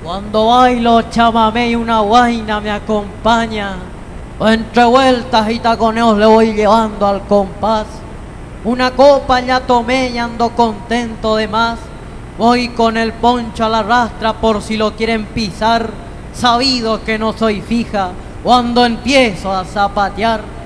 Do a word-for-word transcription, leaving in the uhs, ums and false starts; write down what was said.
Cuando bailo chamamé y una guaina me acompaña, entre vueltas y taconeos le voy llevando al compás. Una copa ya tomé y ando contento de más. Voy con el poncho a la rastra por si lo quieren pisar, sabido que no soy fija cuando empiezo a zapatear.